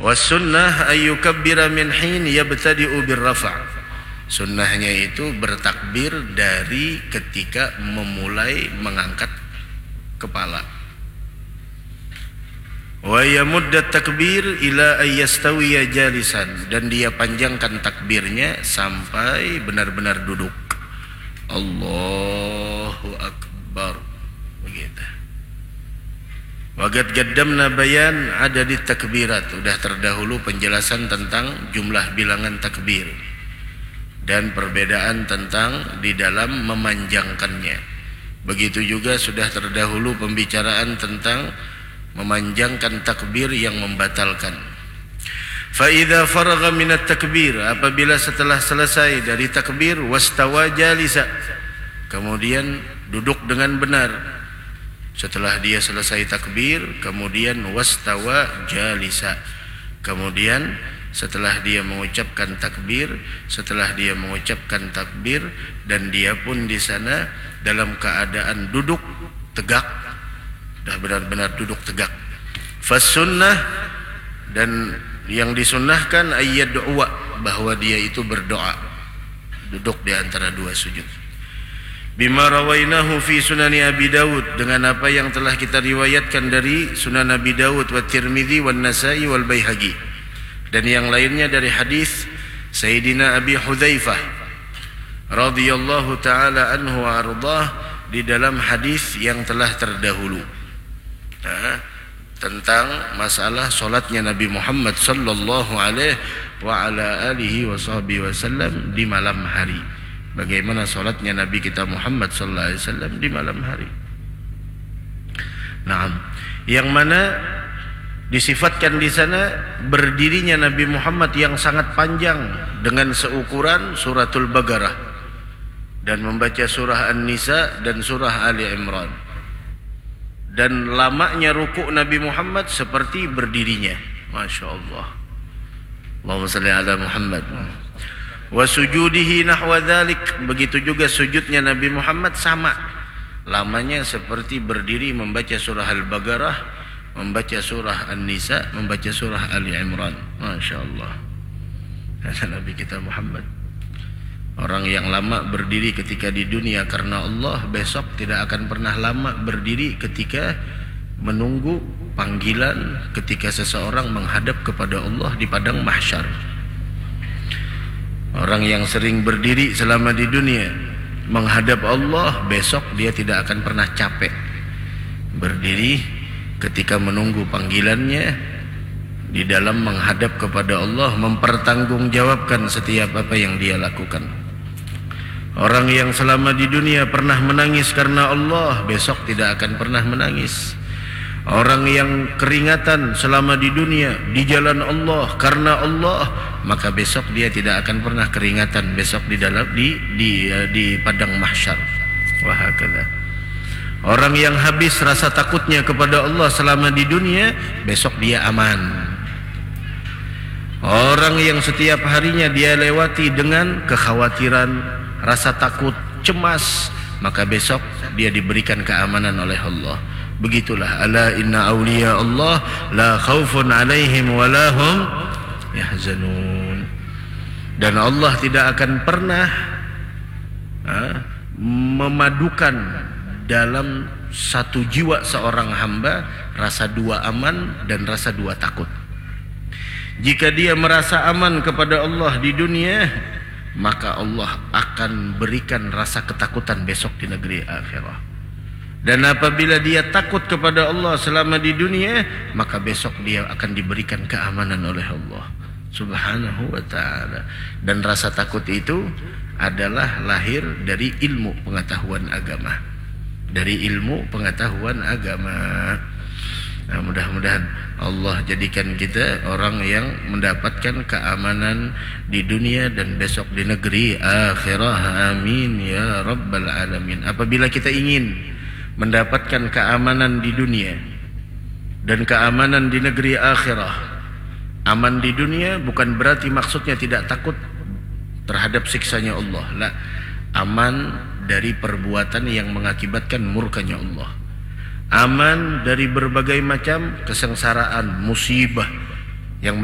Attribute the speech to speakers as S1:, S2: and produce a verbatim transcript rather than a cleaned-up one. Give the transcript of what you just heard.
S1: Was-sunnah ayyukabbira min hin yabtadi'u birrafa'. Sunnahnya itu bertakbir dari ketika memulai mengangkat kepala. Wa yamuddat takbir ila ayyastawiya jalisan, dan dia panjangkan takbirnya sampai benar-benar duduk. Allahu akbar. Begitu. Waqad qaddamna bayan adadit takbirat. Sudah terdahulu penjelasan tentang jumlah bilangan takbir dan perbedaan tentang di dalam memanjangkannya. Begitu juga sudah terdahulu pembicaraan tentang memanjangkan takbir yang membatalkan. Fa idza faragha minat takbir, apabila setelah selesai dari takbir, wastawa jalisa, kemudian duduk dengan benar. Setelah dia selesai takbir, kemudian wastawa jalisa, kemudian setelah dia mengucapkan takbir, setelah dia mengucapkan takbir dan dia pun di sana dalam keadaan duduk tegak, dah benar-benar duduk tegak. Fas-sunnah, dan yang disunnahkan ayyad'uwa, bahwa dia itu berdoa, duduk di antara dua sujud. Bima rawainahu fi sunani Abi Dawud, dengan apa yang telah kita riwayatkan dari Sunan Abi Dawud wa Tirmidzi wa Nasa'i wal Baihaqi, dan yang lainnya dari hadis Sayyidina Abi Hudzaifah radhiyallahu taala anhu wa ardhah, di dalam hadis yang telah terdahulu. Nah, tentang masalah solatnya Nabi Muhammad sallallahu alaihi wa ala alihi wa sahbihi wasallam di malam hari. Bagaimana solatnya Nabi kita Muhammad sallallahu alaihi wasallam di malam hari. Nah, yang mana disifatkan di sana berdirinya Nabi Muhammad yang sangat panjang dengan seukuran suratul Baqarah, dan membaca surah An-Nisa dan surah Ali Imran. Dan lamanya rukuk Nabi Muhammad seperti berdirinya. Masya Allah. Allahumma salli ala Muhammad. Wa sujudihi nahwa dhalik, begitu juga sujudnya Nabi Muhammad sama lamanya seperti berdiri membaca surah Al-Baqarah, membaca surah An-Nisa, membaca surah Ali Imran. Masya Allah. Nabi kita Muhammad, orang yang lama berdiri ketika di dunia karena Allah, besok tidak akan pernah lama berdiri ketika menunggu panggilan ketika seseorang menghadap kepada Allah di padang mahsyar. Orang yang sering berdiri selama di dunia menghadap Allah, besok dia tidak akan pernah capek berdiri ketika menunggu panggilannya di dalam menghadap kepada Allah, mempertanggungjawabkan setiap apa yang dia lakukan. Orang yang selama di dunia pernah menangis karena Allah, besok tidak akan pernah menangis. Orang yang keringatan selama di dunia di jalan Allah karena Allah, maka besok dia tidak akan pernah keringatan besok di dalam di di di padang mahsyar. Wahakala. Orang yang habis rasa takutnya kepada Allah selama di dunia, besok dia aman. Orang yang setiap harinya dia lewati dengan kekhawatiran, rasa takut, cemas, maka besok dia diberikan keamanan oleh Allah. Begitulah, ala inna awliya Allah la khaufun alaihim wa lahum yahzanun. Dan Allah tidak akan pernah ha, memadukan dalam satu jiwa seorang hamba rasa dua aman dan rasa dua takut. Jika dia merasa aman kepada Allah di dunia, maka Allah akan berikan rasa ketakutan besok di negeri akhirah. Dan apabila dia takut kepada Allah selama di dunia, maka besok dia akan diberikan keamanan oleh Allah Subhanahu wa ta'ala. Dan rasa takut itu adalah lahir dari ilmu pengetahuan agama, dari ilmu pengetahuan agama. Nah, mudah-mudahan Allah jadikan kita orang yang mendapatkan keamanan di dunia dan besok di negeri akhirah. Amin ya rabbal alamin. Apabila kita ingin mendapatkan keamanan di dunia dan keamanan di negeri akhirah, aman di dunia bukan berarti maksudnya tidak takut terhadap siksanya Allah. La, aman dari perbuatan yang mengakibatkan murkanya Allah, aman dari berbagai macam kesengsaraan, musibah,